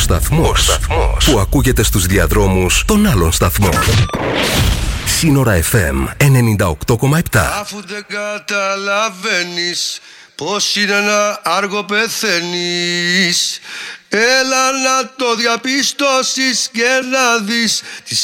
σταθμός που ακούγεται στους διαδρόμους των άλλων σταθμών. Σύνορα FM 98,7. Αφού δεν καταλαβαίνεις πως είναι ένα άργο πεθαίνεις, έλα να το διαπιστώσεις και να δεις τις